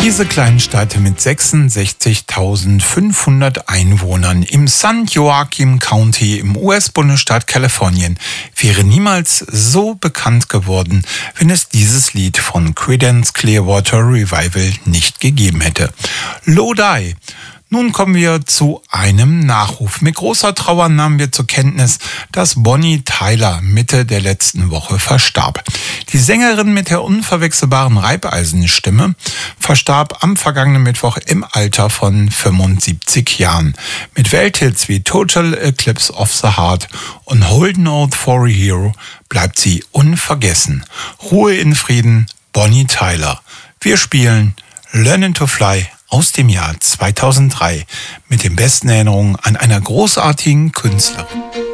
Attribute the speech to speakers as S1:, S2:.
S1: Diese Kleinstadt mit 66.500 Einwohnern im San Joaquin County im US-Bundesstaat Kalifornien wäre niemals so bekannt geworden, wenn es dieses Lied von Creedence Clearwater Revival nicht gegeben hätte. Lodi. Nun kommen wir zu einem Nachruf. Mit großer Trauer nahmen wir zur Kenntnis, dass Bonnie Tyler Mitte der letzten Woche verstarb. Die Sängerin mit der unverwechselbaren Reibeisenstimme verstarb am vergangenen Mittwoch im Alter von 75 Jahren. Mit Welthits wie Total Eclipse of the Heart und Holding Out for a Hero bleibt sie unvergessen. Ruhe in Frieden, Bonnie Tyler. Wir spielen Learning to Fly aus dem Jahr 2003 mit den besten Erinnerungen an einer großartigen Künstlerin.